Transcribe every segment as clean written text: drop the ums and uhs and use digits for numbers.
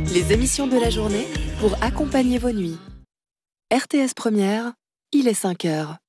Les émissions de la journée pour accompagner vos nuits. RTS Première, il est 5 heures.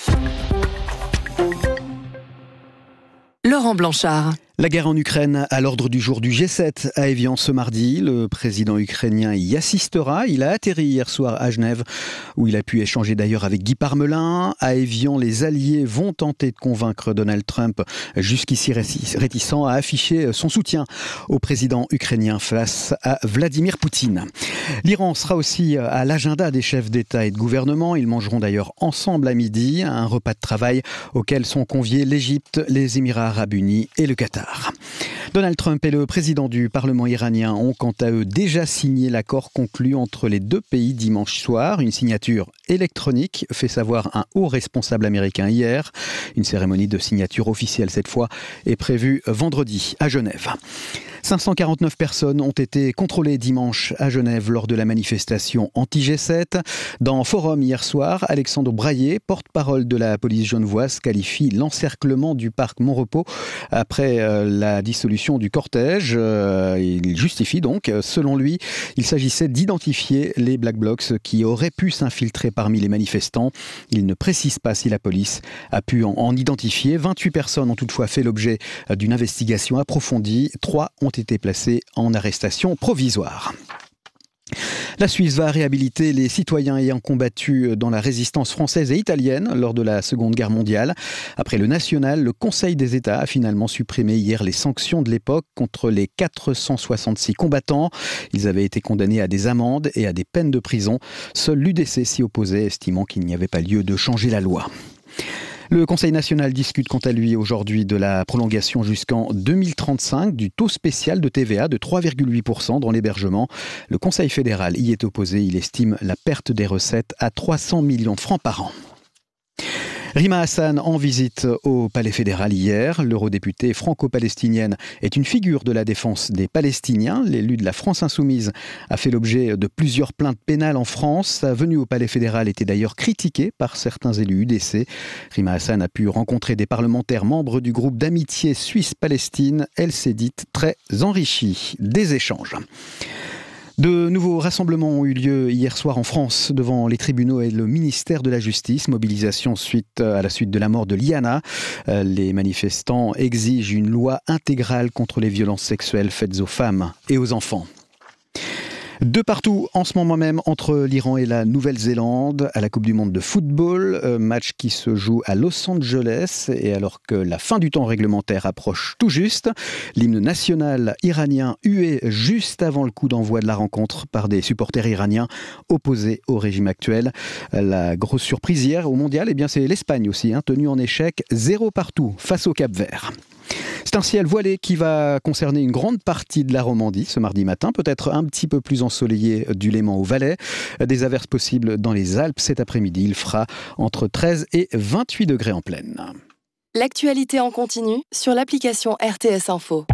Laurent Blanchard. La guerre en Ukraine à l'ordre du jour du G7 à Évian ce mardi. Le président ukrainien y assistera. Il a atterri hier soir à Genève, où il a pu échanger d'ailleurs avec Guy Parmelin. À Évian, les alliés vont tenter de convaincre Donald Trump, jusqu'ici réticent à afficher son soutien au président ukrainien face à Vladimir Poutine. L'Iran sera aussi à l'agenda des chefs d'État et de gouvernement. Ils mangeront d'ailleurs ensemble à midi, un repas de travail auquel sont conviés l'Égypte, les Émirats arabes unis et le Qatar. Donald Trump et le président du Parlement iranien ont quant à eux déjà signé l'accord conclu entre les deux pays dimanche soir. Une signature électronique, fait savoir un haut responsable américain hier. Une cérémonie de signature officielle cette fois est prévue vendredi à Genève. 549 personnes ont été contrôlées dimanche à Genève lors de la manifestation anti-G7. Dans Forum hier soir, Alexandre Braillet, porte-parole de la police genevoise, qualifie l'encerclement du parc Montrepos après la dissolution du cortège. Il justifie donc, selon lui, il s'agissait d'identifier les Black Blocs qui auraient pu s'infiltrer parmi les manifestants. Il ne précise pas si la police a pu en identifier. 28 personnes ont toutefois fait l'objet d'une investigation approfondie. 3 ont été placés en arrestation provisoire. La Suisse va réhabiliter les citoyens ayant combattu dans la résistance française et italienne lors de la Seconde Guerre mondiale. Après le national, le Conseil des États a finalement supprimé hier les sanctions de l'époque contre les 466 combattants. Ils avaient été condamnés à des amendes et à des peines de prison. Seul l'UDC s'y opposait, estimant qu'il n'y avait pas lieu de changer la loi. Le Conseil national discute quant à lui aujourd'hui de la prolongation jusqu'en 2035 du taux spécial de TVA de 3,8% dans l'hébergement. Le Conseil fédéral y est opposé. Il estime la perte des recettes à 300 millions de francs par an. Rima Hassan en visite au Palais fédéral hier. L'eurodéputée franco-palestinienne est une figure de la défense des Palestiniens. L'élu de la France insoumise a fait l'objet de plusieurs plaintes pénales en France. Sa venue au Palais fédéral était d'ailleurs critiquée par certains élus UDC. Rima Hassan a pu rencontrer des parlementaires membres du groupe d'amitié Suisse-Palestine. Elle s'est dite très enrichie des échanges. De nouveaux rassemblements ont eu lieu hier soir en France devant les tribunaux et le ministère de la Justice. Mobilisation à la suite de la mort de Liana. Les manifestants exigent une loi intégrale contre les violences sexuelles faites aux femmes et aux enfants. De partout en ce moment même entre l'Iran et la Nouvelle-Zélande à la Coupe du Monde de football, match qui se joue à Los Angeles et alors que la fin du temps réglementaire approche tout juste, l'hymne national iranien hué juste avant le coup d'envoi de la rencontre par des supporters iraniens opposés au régime actuel. La grosse surprise hier au mondial, c'est l'Espagne aussi, tenue en échec 0 partout face au Cap-Vert. C'est un ciel voilé qui va concerner une grande partie de la Romandie ce mardi matin, peut-être un petit peu plus ensoleillé du Léman au Valais. Des averses possibles dans les Alpes cet après-midi. Il fera entre 13 et 28 degrés en pleine. L'actualité en continu sur l'application RTS Info.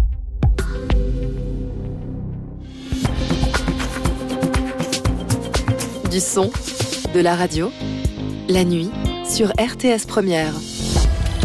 Du son, de la radio, la nuit sur RTS Première.